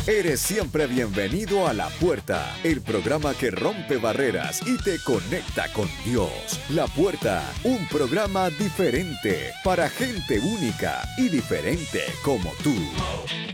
Eres siempre bienvenido a La Puerta, el programa que rompe barreras y te conecta con Dios. La Puerta, un programa diferente para gente única y diferente como tú.